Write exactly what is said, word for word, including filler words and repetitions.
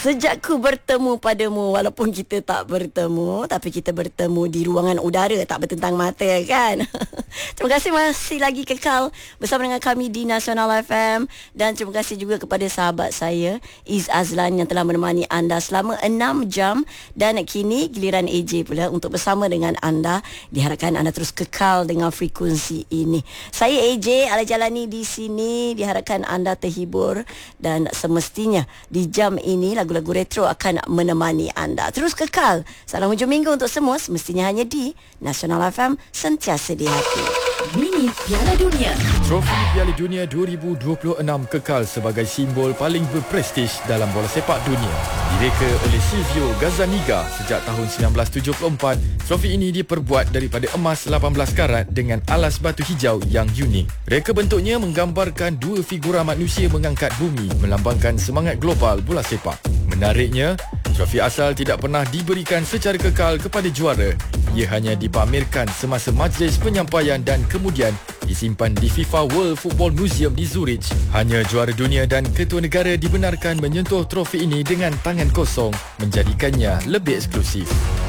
Sejak ku bertemu padamu, walaupun kita tak bertemu, tapi kita bertemu di ruangan udara, tak bertentang mata kan. Terima kasih masih lagi kekal bersama dengan kami di Nasional F M. Dan terima kasih juga kepada sahabat saya Iz Azlan yang telah menemani anda selama enam jam. Dan kini giliran A J pula untuk bersama dengan anda. Diharapkan anda terus kekal dengan frekuensi ini. Saya A J Ala Jalani di sini. Diharapkan anda terhibur, dan semestinya di jam ini lagu-lagu retro akan menemani anda. Terus kekal. Salam hujung minggu untuk semua, semestinya hanya di Nasional F M, sentiasa di hati. Mini Piala Dunia. Trofi Piala Dunia dua ribu dua puluh enam kekal sebagai simbol paling berprestij dalam bola sepak dunia. Direka oleh Silvio Gazzaniga sejak tahun seribu sembilan ratus tujuh puluh empat, trofi ini diperbuat daripada emas lapan belas karat dengan alas batu hijau yang unik. Reka bentuknya menggambarkan dua figura manusia mengangkat bumi, melambangkan semangat global bola sepak. Menariknya, trofi asal tidak pernah diberikan secara kekal kepada juara. Ia hanya dipamerkan semasa majlis penyampaian dan kemudian disimpan di FIFA World Football Museum di Zurich. Hanya juara dunia dan ketua negara dibenarkan menyentuh trofi ini dengan tangan kosong, menjadikannya lebih eksklusif.